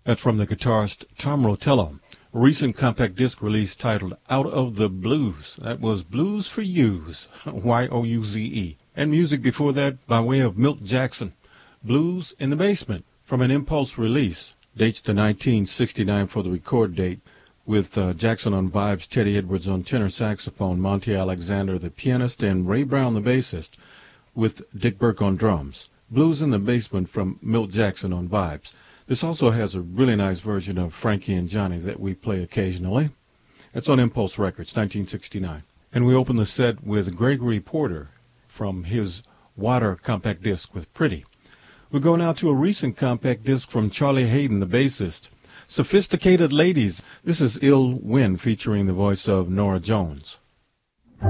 That's from the guitarist Tom Rotello. A recent compact disc release titled Out of the Blues. That was Blues for Youze, Y-O-U-Z-E. And music before that by way of Milt Jackson, Blues in the Basement, from an Impulse release. Dates to 1969 for the record date, with Jackson on vibes, Teddy Edwards on tenor saxophone, Monty Alexander the pianist, and Ray Brown the bassist, with Dick Burke on drums. Blues in the Basement from Milt Jackson on vibes. This also has a really nice version of Frankie and Johnny that we play occasionally. It's on Impulse Records, 1969. And we open the set with Gregory Porter from his Water compact disc with Pretty. We go now to a recent compact disc from Charlie Hayden, the bassist. Sophisticated Ladies. This is Ill Wind featuring the voice of Norah Jones.